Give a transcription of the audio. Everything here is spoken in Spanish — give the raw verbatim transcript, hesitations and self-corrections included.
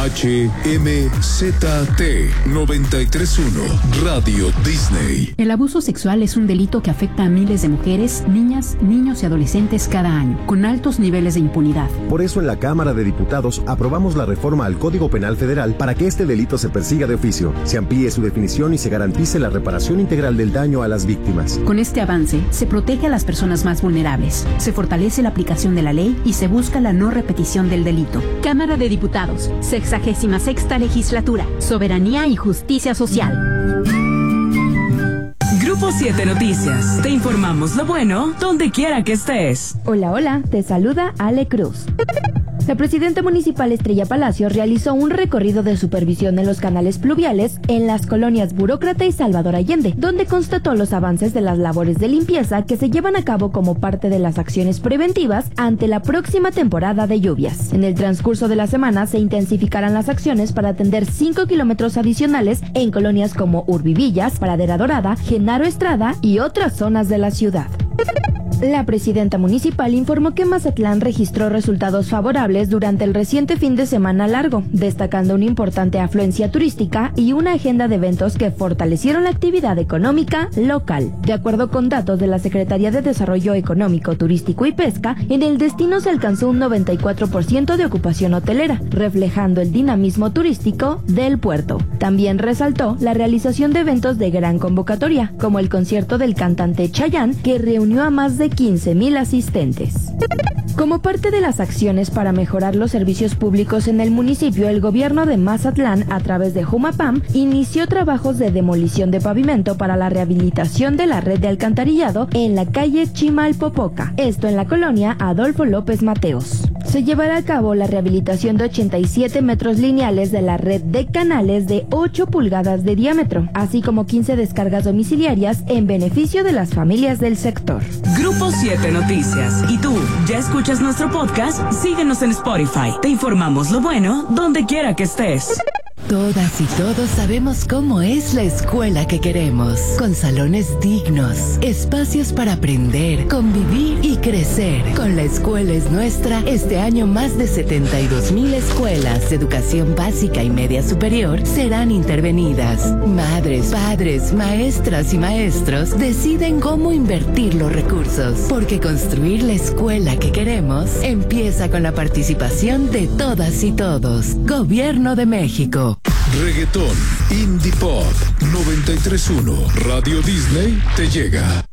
H M Z T noventa y tres punto uno Radio Disney. El abuso sexual es un delito que afecta a miles de mujeres, niñas, niños y adolescentes cada año, con altos niveles de impunidad. Por eso en la Cámara de Diputados aprobamos la reforma al Código Penal Federal para que este delito se persiga de oficio, se amplíe su definición y se garantice la reparación integral del daño a las víctimas. Con este avance, se protege a las personas más vulnerables, se fortalece la aplicación de la ley y se busca la no repetición del delito. Cámara de Diputados, sexagésima sexta legislatura, soberanía y justicia social. Grupo siete Noticias, te informamos lo bueno donde quiera que estés. Hola, hola, te saluda Ale Cruz. La presidenta municipal Estrella Palacios realizó un recorrido de supervisión en los canales pluviales en las colonias Burócrata y Salvador Allende, donde constató los avances de las labores de limpieza que se llevan a cabo como parte de las acciones preventivas ante la próxima temporada de lluvias. En el transcurso de la semana se intensificarán las acciones para atender cinco kilómetros adicionales en colonias como Urbivillas, Pradera Dorada, Genaro Estrada y otras zonas de la ciudad. La presidenta municipal informó que Mazatlán registró resultados favorables durante el reciente fin de semana largo, destacando una importante afluencia turística y una agenda de eventos que fortalecieron la actividad económica local. De acuerdo con datos de la Secretaría de Desarrollo Económico, Turístico y Pesca, en el destino se alcanzó un noventa y cuatro por ciento de ocupación hotelera, reflejando el dinamismo turístico del puerto. También resaltó la realización de eventos de gran convocatoria, como el concierto del cantante Chayanne, que reunió a más de quince mil asistentes. Como parte de las acciones para mejorar los servicios públicos en el municipio, el gobierno de Mazatlán, a través de Jumapam, inició trabajos de demolición de pavimento para la rehabilitación de la red de alcantarillado en la calle Chimalpopoca, esto en la colonia Adolfo López Mateos. Se llevará a cabo la rehabilitación de ochenta y siete metros lineales de la red de canales de ocho pulgadas de diámetro, así como quince descargas domiciliarias en beneficio de las familias del sector. Grupo siete Noticias. ¿Y tú, ya escuchas nuestro podcast? Síguenos en Spotify. Te informamos lo bueno donde quiera que estés. Todas y todos sabemos cómo es la escuela que queremos, con salones dignos, espacios para aprender, convivir y crecer. Con La Escuela es Nuestra, este año más de setenta y dos mil escuelas de educación básica y media superior serán intervenidas. Madres, padres, maestras y maestros deciden cómo invertir los recursos, porque construir la escuela que queremos empieza con la participación de todas y todos. Gobierno de México. Reggaetón, Indie Pop, noventa y tres punto uno Radio Disney te llega.